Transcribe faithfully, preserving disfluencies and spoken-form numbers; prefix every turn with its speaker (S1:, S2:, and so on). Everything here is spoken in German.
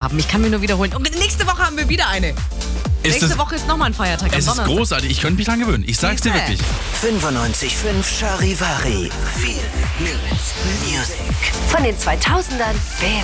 S1: haben. Ich kann mir nur wiederholen. Und nächste Woche haben wir wieder eine.
S2: Ist
S1: Nächste
S2: das,
S1: Woche ist nochmal ein Feiertag am
S2: es ist
S1: Donnerstag.
S2: großartig. Ich könnte mich dran gewöhnen. Ich sag's dir wirklich.
S3: fünfundneunzig Komma fünf Charivari. Viel Music.
S4: Von den zweitausendern bis